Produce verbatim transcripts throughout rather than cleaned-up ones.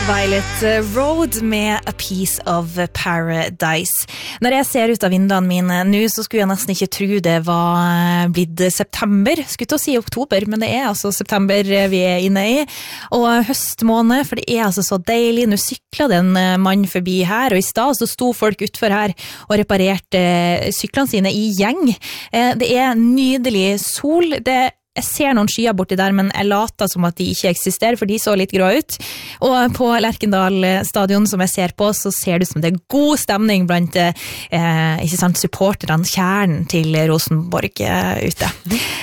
Violet Road med A Piece of Paradise. Når jeg ser ut av vinduene mine nå, så skulle jeg nesten ikke tro det var blitt september. Skulle til å si oktober, men det er altså september vi er inne i. Og høstmåned, for det er altså så deilig. Nå sykler det en mann forbi her, og i stad så sto folk utfor her og reparerte syklene sine i gjeng. Det er nydelig sol. Det er Jeg ser noen skyer borti der, men jeg later som at de ikke eksisterer, for de så litt grå ut. Og på Lerkendal stadion som jeg ser på, så ser det ut som det er god stemning blant eh, ikke sant, supporterne, kjernen til Rosenborg eh, ute.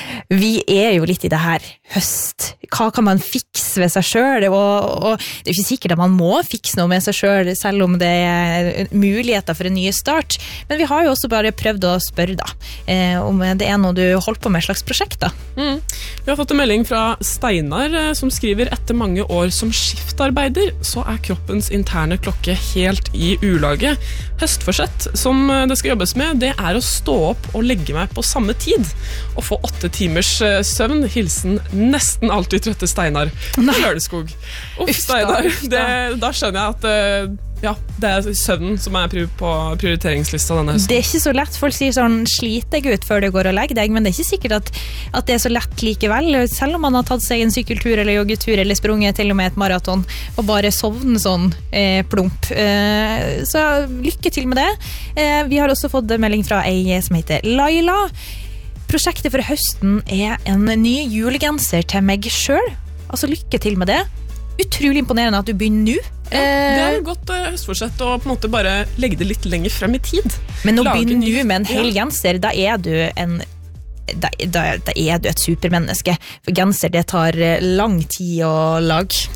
Vi er jo litt i det her høst. Hva kan man fikse ved seg selv? Og, og det er ikke sikkert at man må fikse noe med seg selv, selv om det er muligheter for en ny start. Men vi har jo også bare prøvd å spørre da, eh, om det er noe du holdt på med, et slags prosjekt da. Mm. Vi har fått en melding fra Steinar som skriver: etter mange år som skiftarbeider så er kroppens interne klokke helt i ulage. Høstforsett som det skal jobbes med, det er å stå opp og legge meg på samme tid og få åtte timers søvn. Hilsen nesten alltid trøtte Steinar Lørdeskog. Uff, Steinar, det, da skjønner jeg at ja, det er søvnen som er på prioriteringslista denne høsten. Det er ikke så lett. Folk sier sånn, slit deg ut før du går og legger deg, men det er ikke sikkert at, at det er så lett likevel. Selv om man har tatt seg en sykkeltur eller joggetur eller sprunget til og med et maraton og bare sovne sånn eh, plump. Eh, så lykke til med det. Eh, vi har også fått melding fra ei som heter Laila. Prosjektet for høsten er en ny julegenser til meg selv. Altså lykke til med det. Utrolig imponerende at du begynner nå. Ja, det er et godt uh, høstforsett å på en måte bare legge det litt lenger frem i tid. Men å begynne nå med en hel genser, da er du en da, da, da er du et supermenneske. For genser, det tar lang tid å lage.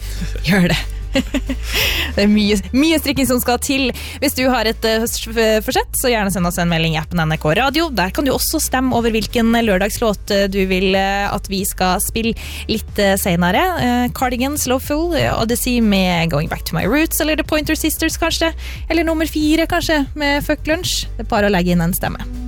Gjør det. Det er mye, mye strikking som skal til. Hvis du har et høstforsett, så gjerne send oss en melding i appen N R K Radio. Der kan du også stemme over hvilken lørdagslåt du vil at vi skal spille litt senere. Cardigan, Slowful, Odyssey med Going Back to My Roots, eller The Pointer Sisters kanskje, eller nummer fire kanskje med Fuck Lunch. Det er bare å legge inn en stemme.